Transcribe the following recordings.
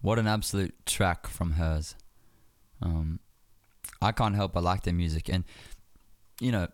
What an absolute track from Hers. I can't help but like their music, and you know,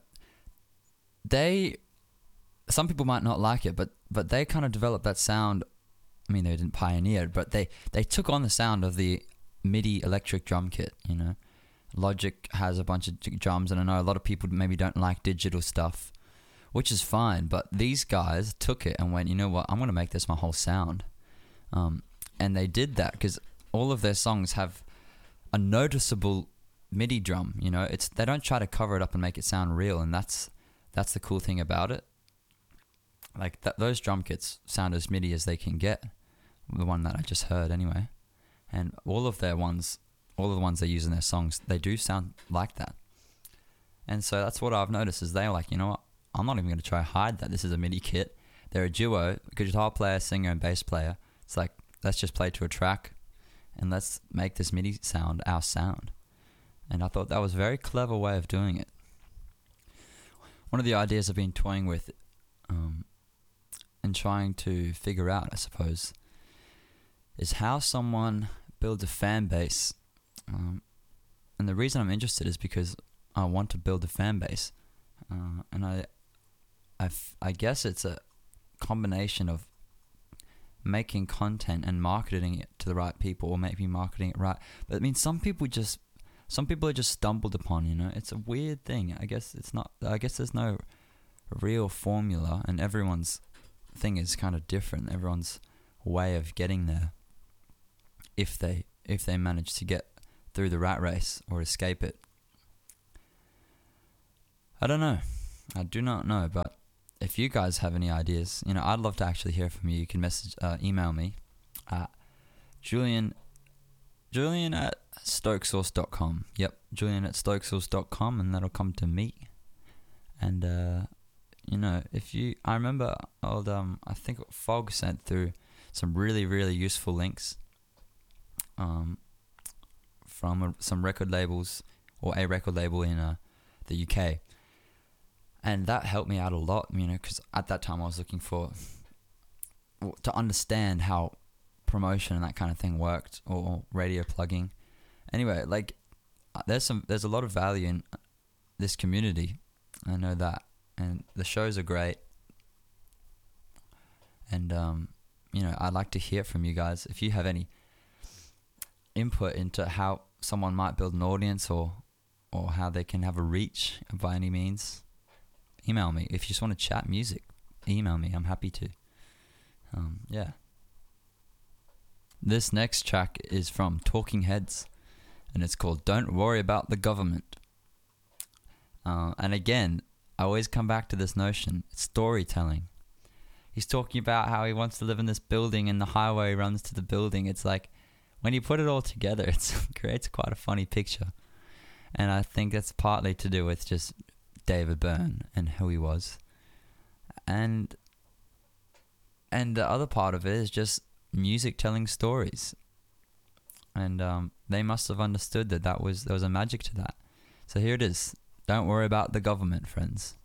some people might not like it, but they kind of developed that sound. I mean, they didn't pioneer it, but they took on the sound of the MIDI electric drum kit. You know, Logic has a bunch of drums, and I know a lot of people maybe don't like digital stuff, which is fine, but these guys took it and went, you know what, I'm going to make this my whole sound. And they did that because all of their songs have a noticeable MIDI drum. You know, they don't try to cover it up and make it sound real, and that's the cool thing about it. Like those drum kits sound as MIDI as they can get. The one that I just heard anyway. And all of the ones they use in their songs, they do sound like that. And so that's what I've noticed is they're like, you know what, I'm not even going to try to hide that this is a MIDI kit. They're a duo, a guitar player, singer, and bass player. It's like, let's just play to a track and let's make this MIDI sound our sound. And I thought that was a very clever way of doing it. One of the ideas I've been toying with and trying to figure out, I suppose, is how someone builds a fan base. And the reason I'm interested is because I want to build a fan base. And I guess it's a combination of making content and marketing it to the right people, or maybe marketing it right. But I mean, some people are just stumbled upon, you know. It's a weird thing. I guess there's no real formula, and everyone's thing is kind of different. Everyone's way of getting there, if they manage to get through the rat race or escape it. I don't know. I do not know, but if you guys have any ideas, you know, I'd love to actually hear from you. You can email me at Julian at stokesauce.com. Yep, Julian at stokesauce.com, and that'll come to me. And you know, I remember I think Fog sent through some really, really useful links from some record labels, or a record label in the UK. And that helped me out a lot, you know, because at that time I was looking to understand how promotion and that kind of thing worked, or radio plugging. Anyway, like there's a lot of value in this community. I know that, and the shows are great. And you know, I'd like to hear from you guys if you have any input into how someone might build an audience, or how they can have a reach by any means. Email me. If you just want to chat music, email me. I'm happy to. Yeah. This next track is from Talking Heads, and it's called Don't Worry About the Government. And again, I always come back to this notion. It's storytelling. He's talking about how he wants to live in this building and the highway runs to the building. It's like, when you put it all together, it creates quite a funny picture. And I think that's partly to do with just David Byrne and who he was. And the other part of it is just music telling stories. And they must have understood that there was a magic to that. So here it is. Don't worry about the government, friends.